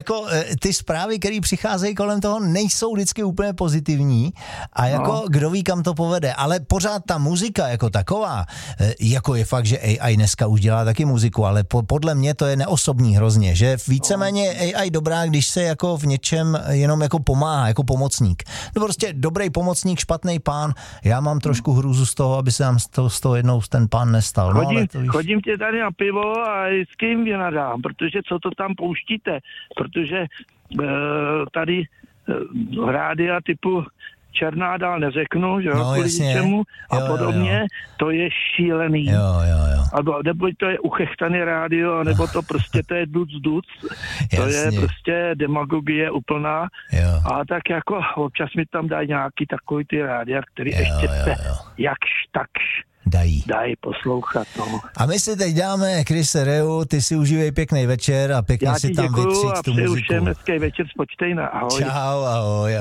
jako ty zprávy, které přicházejí kolem toho, nejsou vždycky úplně pozitivní a jako kdo ví, kam to povede, ale pořád ta muzika jako taková, jako je fakt, že AI dneska už dělá taky muziku, ale podle mě to je neosobní hrozně, že víceméně AI dobrá, když se jako v něčem jenom jako pomáhá, jako pomocník. No prostě dobrý pomocník, špatný pán, já mám trošku hrůzu z toho, aby se nám z toho jednou ten pán nestal. Chodím tě tady na pivo a s kým vynadám, protože co to tam pouštíte, protože tady rádia typu Černá dál neřeknu, že no, kvůli čemu a podobně, jo. To je šílený. Jo. Nebo to je uchechtaný rádio, nebo to prostě to je duc. To je prostě demagogie úplná. Jo. A tak jako občas mi tam dají nějaký takový ty rádia, který ještě jakž takž dají poslouchat. No. A my si teď dáme Chrise Reu, ty si užívej pěkný večer a pěkně si tam vytříct tu muziku. Já ti děkuju a přeju všem hezký večer z Počtejna. Ahoj. Čau, ahoj.